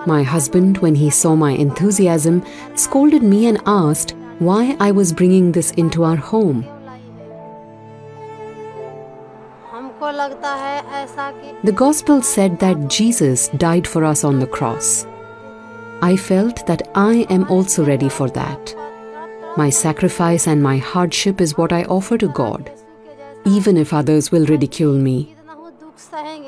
My husband, when he saw my enthusiasm, scolded me and asked why I was bringing this into our home. The Gospel said that Jesus died for us on the cross. I felt that I am also ready for that. My sacrifice and my hardship is what I offer to God, even if others will ridicule me.